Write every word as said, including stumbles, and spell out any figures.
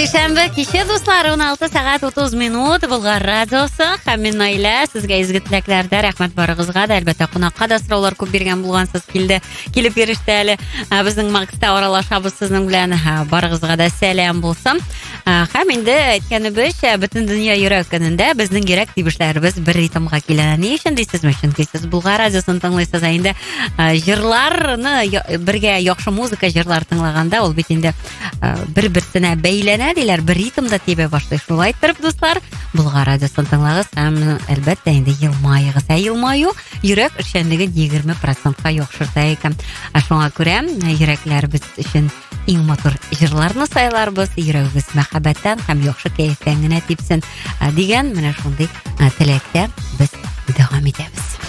Сейшенбі кеше достар, он алты сағат отыз минут Булгар радиосы һәм мен Наилә сезгә изге теләкләрдә рәхмәт барыгызга да, әлбәттә кунакка да сораулар күп биргән булгансыз, килде, килеп йөриште әле. Безнең Макста аралашабыз сезнең белән, барыгызга да сәлам булсын. Һәм инде әйткәнебезчә, бөтен дөнья йөрәк көнендә безнең йөрәк тибешләребез бер ритмга килә. Ни өчен дисезме? Чөнки сез Булгар радиосын тыңлыйсыз, инде җырларны бергә яхшы музыка җырлар тыңлаганда, ул бит инде бер-берсенә бәйләнә диләр, бер ритмда тибә башлый. Шулай итеп, достар, Булгар радиосын тыңлагыз һәм әлбәттә инде елмайыгыз. Ә елмаю йөрәк эшчәнлеген егерме процентка яхшырта икән. Шуңа күрә йөрәкләребез өчен иң матур җырларны сайларбыз, йөрәгебез мәхәббәттән һәм яхшы кәефтән генә типсен дигән менә шундый теләктә без дәвам итәбез.